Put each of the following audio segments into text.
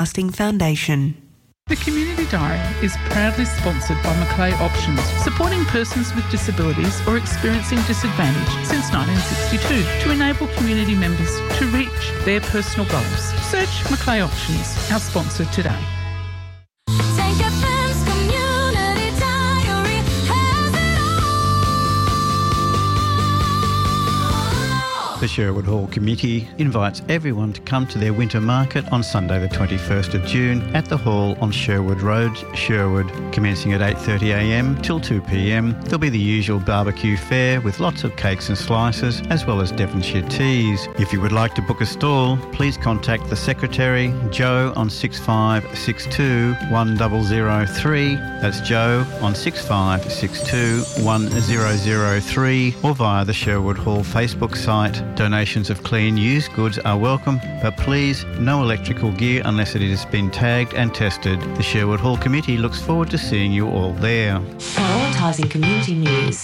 Broadcasting Foundation. The Community Diary is proudly sponsored by Macleay Options, supporting persons with disabilities or experiencing disadvantage since 1962 to enable community members to reach their personal goals. Search Macleay Options, our sponsor today. The Sherwood Hall Committee invites everyone to come to their winter market on Sunday the 21st of June at the Hall on Sherwood Road, Sherwood, commencing at 8:30am till 2pm. There'll be the usual barbecue fare with lots of cakes and slices as well as Devonshire teas. If you would like to book a stall, please contact the Secretary, Joe, on 6562 1003. That's Joe on 6562 1003 or via the Sherwood Hall Facebook site. Donations of clean used goods are welcome, but please, no electrical gear unless it has been tagged and tested. The Sherwood Hall Committee looks forward to seeing you all there. Prioritising community news.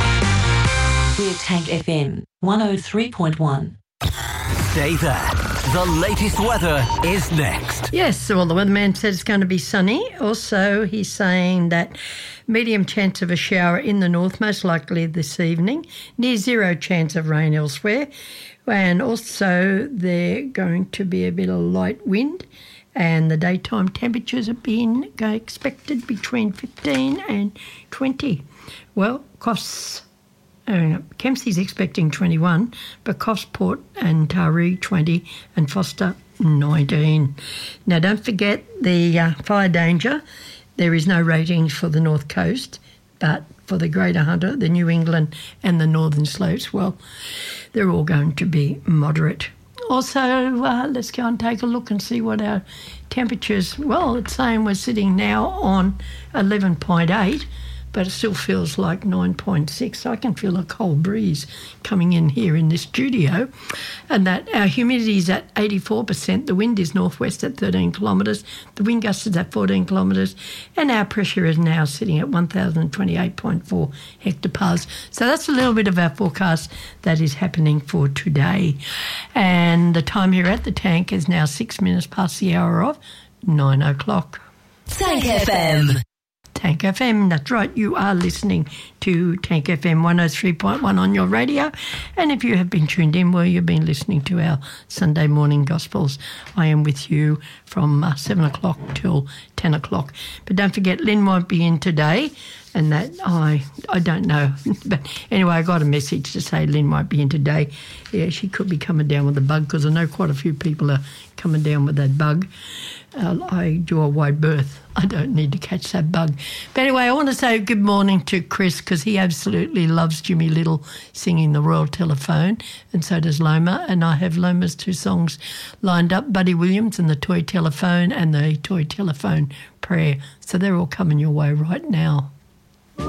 We're Tank FM 103.1. Stay there. The latest weather is next. Yes, well, the weatherman said it's going to be sunny. Also, he's saying that medium chance of a shower in the north, most likely this evening. Near zero chance of rain elsewhere. And also, they're going to be a bit of light wind. And the daytime temperatures are being expected between 15 and 20. Well, costs... Kempsey's expecting 21, but Gosport and Taree 20 and Foster 19. Now, don't forget the fire danger. There is no ratings for the North Coast, but for the Greater Hunter, the New England and the Northern Slopes, well, they're all going to be moderate. Also, let's go and take a look and see what our temperatures... Well, it's saying we're sitting now on 11.8, but it still feels like 9.6. I can feel a cold breeze coming in here in this studio, and that our humidity is at 84%. The wind is northwest at 13 kilometres. The wind gust is at 14 kilometres, and our pressure is now sitting at 1,028.4 hectopascals. So that's a little bit of our forecast that is happening for today. And the time here at the tank is now 6 minutes past the hour of 9 o'clock. Tank FM. Tank FM, that's right, you are listening to Tank FM 103.1 on your radio, and if you have been tuned in, well, you've been listening to our Sunday morning Gospels. I am with you from 7 o'clock till 10 o'clock, but don't forget, Lynn won't be in today, and that I don't know, but anyway, I got a message to say Lynn won't be in today. Yeah, she could be coming down with a bug, because I know quite a few people are coming down with that bug. I do a wide berth. I don't need to catch that bug. But anyway, I want to say good morning to Chris, because he absolutely loves Jimmy Little singing the Royal Telephone, and so does Loma. And I have Loma's two songs lined up, Buddy Williams and the Toy Telephone and the Toy Telephone Prayer. So they're all coming your way right now.